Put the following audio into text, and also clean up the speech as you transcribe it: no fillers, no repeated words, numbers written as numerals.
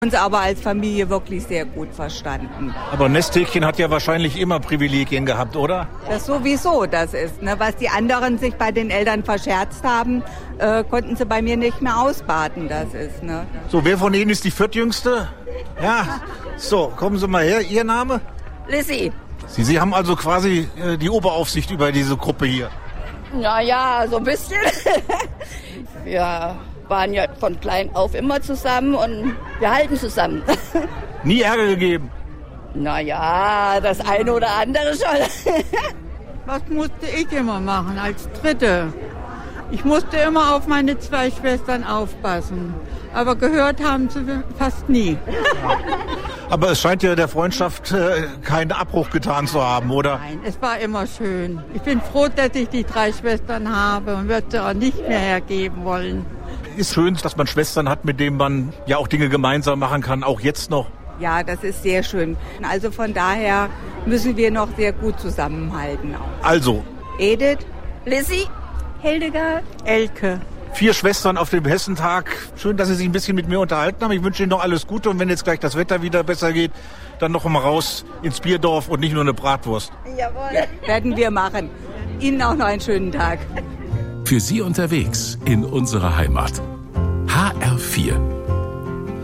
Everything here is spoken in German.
Uns aber als Familie wirklich sehr gut verstanden. Aber Nesthäkchen hat ja wahrscheinlich immer Privilegien gehabt, oder? Das sowieso, das ist. Ne? Was die anderen sich bei den Eltern verscherzt haben, konnten sie bei mir nicht mehr ausbaden, das ist. Ne? So, wer von Ihnen ist die viertjüngste? Ja, so, kommen Sie mal her. Ihr Name? Lissy. Sie haben also quasi die Oberaufsicht über diese Gruppe hier. Naja, so ein bisschen. Wir waren ja von klein auf immer zusammen und wir halten zusammen. Nie Ärger gegeben? Naja, das eine oder andere schon. Was musste ich immer machen als Dritte? Ich musste immer auf meine 2 Schwestern aufpassen. Aber gehört haben sie fast nie. Aber es scheint ja der Freundschaft keinen Abbruch getan zu haben, oder? Nein, es war immer schön. Ich bin froh, dass ich die 3 Schwestern habe und würde sie auch nicht mehr hergeben wollen. Ist schön, dass man Schwestern hat, mit denen man ja auch Dinge gemeinsam machen kann, auch jetzt noch. Ja, das ist sehr schön. Also von daher müssen wir noch sehr gut zusammenhalten. Also. Edith, Lissy, Hildegard, Elke. 4 Schwestern auf dem Hessentag. Schön, dass Sie sich ein bisschen mit mir unterhalten haben. Ich wünsche Ihnen noch alles Gute. Und wenn jetzt gleich das Wetter wieder besser geht, dann noch mal raus ins Bierdorf und nicht nur eine Bratwurst. jawohl. werden wir machen. Ihnen auch noch einen schönen Tag. Für Sie unterwegs in unserer Heimat. HR4